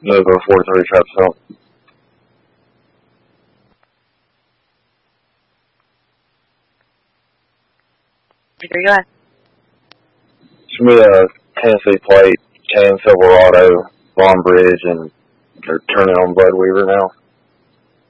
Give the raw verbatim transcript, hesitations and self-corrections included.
Nova four three Trap Cell. Here you are. Should be a Tennessee plate, Can Silverado, Vaughn Bridge, and they're turning on Bud Weaver now.